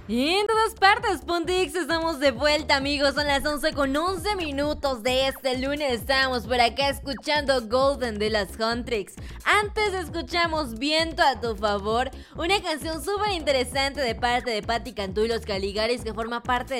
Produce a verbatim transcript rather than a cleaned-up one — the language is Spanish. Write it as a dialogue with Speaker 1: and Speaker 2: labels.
Speaker 1: Y en todas partes, Puntix, estamos de vuelta, amigos. Son las once con once minutos de este lunes. Estamos por acá escuchando Golden de las Huntrix. Antes escuchamos Viento a tu favor, una canción súper interesante de parte de Patti Cantú y los Caligaris, que forma parte de